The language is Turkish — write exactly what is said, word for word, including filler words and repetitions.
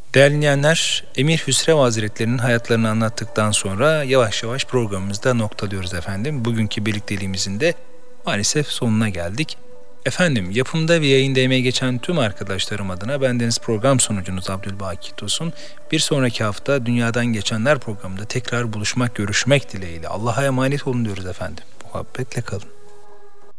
Değerli dinleyenler, Emir Hüsrev Hazretleri'nin hayatlarını anlattıktan sonra yavaş yavaş programımızda noktalıyoruz efendim. Bugünkü birlikteliğimizin de maalesef sonuna geldik. Efendim, yapımda ve yayında emeği geçen tüm arkadaşlarım adına bendeniz program sunucunuz Abdülbaki Tosun. Bir sonraki hafta Dünyadan Geçenler programında tekrar buluşmak, görüşmek dileğiyle. Allah'a emanet olun diyoruz efendim. Muhabbetle kalın.